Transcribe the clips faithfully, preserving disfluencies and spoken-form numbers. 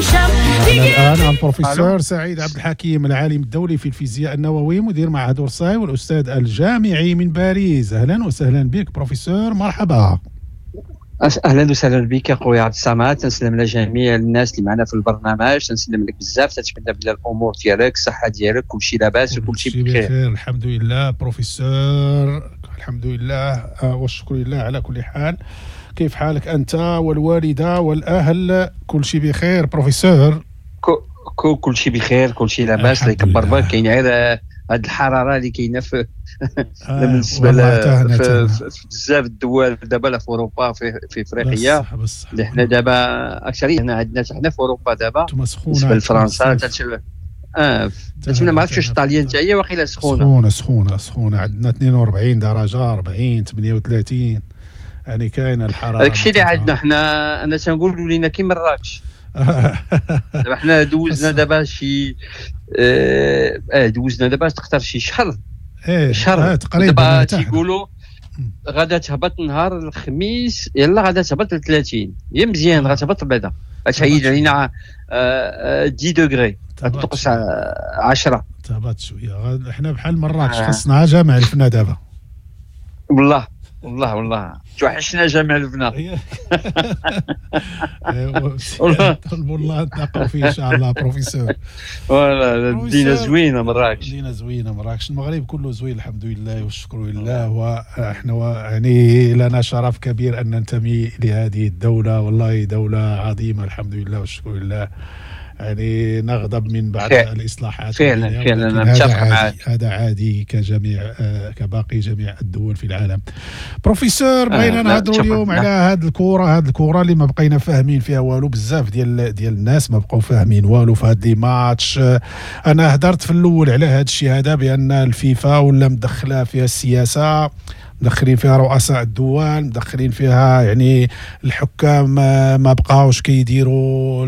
الآن البروفيسور سعيد عبد الحكيم، العالم الدولي في الفيزياء النووية، مدير معهد أورساي والأستاذ الجامعي من باريس. أهلا وسهلا بك بروفيسور، مرحبا. اهلا وسهلا بك اخويا عبد الصمد، تنسلم على جميع الناس اللي معنا في البرنامج، تنسلم لك بزاف، تتمنى بلا الامور ديالك، الصحه ديالك، كلشي لاباس وكلشي بخير. بخير الحمد لله بروفيسور، الحمد لله والشكر لله على كل حال. كيف حالك انت والوالده والاهل؟ كلشي بخير بروفيسور؟ كل كلشي بخير، كلشي لاباس، الله يكبر بك. كاين غير هاد الحراره اللي كاينه في آه بالنسبه في بزاف الدول دابا، لا في اوروبا، في في افريقيا، اللي حنا دابا اكثريه هنا عندنا حنا في اوروبا دابا بالنسبه لفرنسا. اه تسمى ما عرفتش واش طاليان حتى هي واخيلا سخونه سخونه سخونه سخونه عندنا اثنين وأربعين درجه، أربعين، ثمانية وثلاثين، يعني كاينه الحراره. داكشي اللي عندنا حنا. انا تنقول ولينا كي مراكش. دابا حنا دوزنا دابا شي اه دوزنا دابا تختار شي شهر ايه شهر تقريبا. دابا تيقولوا غادا تهبط نهار الخميس، يلا غادا تهبط ل ثلاثين، هي مزيان غتهبط بعدا، غتحيد علينا عشرة دوغري، غتنقص عشرة، تهبط شويه. حنا بحال مراكش خصنا جامع الفنا دابا. والله والله والله توحشنا جامع البنا. طلبوا الله نتلاقاو فيه ان شاء الله بروفيسور. فوالا مدينه زوينه مراكش، مدينه زوينه مراكش. المغرب كله زوين الحمد لله والشكر لله، واحنا يعني لنا شرف كبير ان ننتمي لهذه الدوله، والله دوله عظيمه الحمد لله والشكر لله. يعني نغضب من بعض الإصلاحات فعلا فعلا انا متفق معك، هذا عادي كجميع آه كباقي جميع الدول في العالم. بروفيسور بغينا آه نهضروا اليوم على هذه الكره هذه الكره اللي ما بقينا فاهمين فيها والو. بزاف ديال ديال الناس ما بقاو فاهمين والو في هذه ماتش. آه انا هضرت في الاول على هذا الشيء هذا، بان الفيفا ولا مدخله فيها السياسه، مدخلين فيها رؤساء الدول، مدخلين فيها يعني الحكام ما بقاوش كيديروا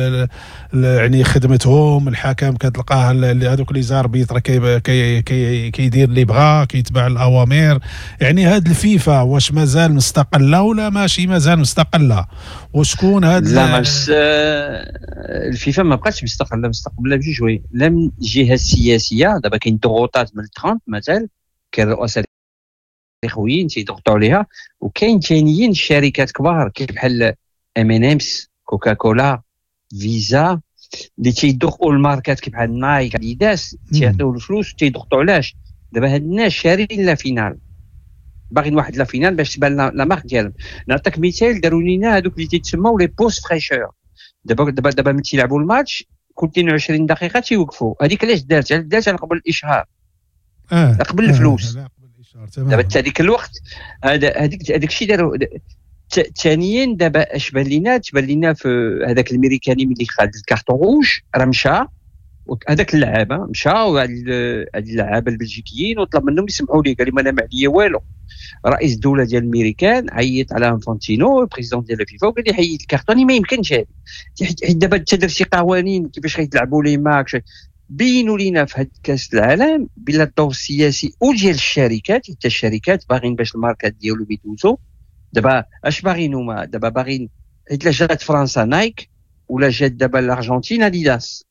يعني خدمتهم. الحكم كتلقاه هذوك لي زاربيط راه كي كي كيدير اللي بغا، كيتبع الاوامر. يعني هاد الفيفا واش مازال مستقله ولا ماشي مازال مستقله؟ وشكون هاد؟ لا مش الفيفا ما بقاتش مستقله، مستقله بجوج، لا من الجهه السياسيه. دابا كاين ضغوطات من ترامب مثلا، كاين رؤساء اخويين تيضغطوا عليها، وكاين ثانيين شركات كبار كيف بحال ام ان امس، كوكاكولا، فيزا، اللي تيدخلوا الماركات كيف بحال نايك، اديداس، تيعطيو الفلوس تيضغطوا. علاش؟ دابا هاد الناس شارين لا فينال، باغيين واحد لا فينال باش تبان لا مارك ديالهم. نعطيك مثال، داروا لينا هذوك اللي تيتسموا لي بوست فريشور. دابا دابا دابا ملي تيلعبوا الماتش كل اثنين وعشرين دقيقه تيوقفوا. هذيك علاش دارت؟ دارت على قبل الاشهار، اه قبل آه الفلوس. آه دابا حتى هذيك الوقت هذا هذيك هذاك الشيء داروا. ثانيا دابا اش بان لينا؟ تبان لينا في هذاك الامريكاني ملي خد الكارطون روج راه مشى، هذاك اللعابه مشى وهاد اللعابه البلجيكيين وطلب منهم يسمحوا ليه، قال لي ما انا ما عليا والو. رئيس الدوله ديال الامريكان عيط على انفانتينو البريزيدون ديال الفيفا وقال لي حيد الكارطوني، ما يمكنش هذه. حيت دابا تدير شي قوانين كيفاش غيتلعبوا لي ماكش. بينوا لينا في هاد كاس العالم بلا الدور السياسي وديال الشركات، حتى الشركات باغيين باش الماركات ديالو بيدوزو. دابا اش باغيين هما؟ دابا باغيين حيت لا جات فرنسا نايك، ولا جات دابا الارجنتين اديداس.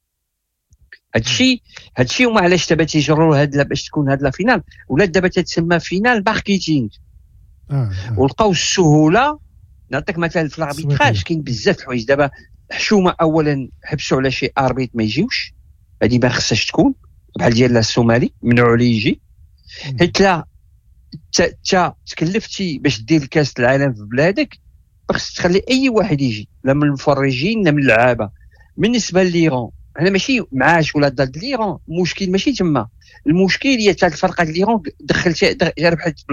هادشي هادشي هما علاش دابا تيجروا هاد باش تكون هاد لا فينال، ولا دابا تتسمى فينال ماركتينغ. آه آه. ولقاو السهوله. نعطيك مثال في الاربيتراج، كاين بزاف الحوايج دابا. حشومه اولا حبسوا على شي اربيت ما يجيوش، هذه ما خصهاش تكون، بحال ديال الصومالي منعوا عليه يجي. حيت لا تا تكلفتي باش دير كاس العالم في بلادك، خصك تخلي اي واحد يجي، لا من المفرجين لا من اللعابه. بالنسبه لليران، انا ماشي معاش ولا ضد ليران، المشكل ماشي تما، المشكل هي تاع الفرقه ديال ليران دخلتها ربحت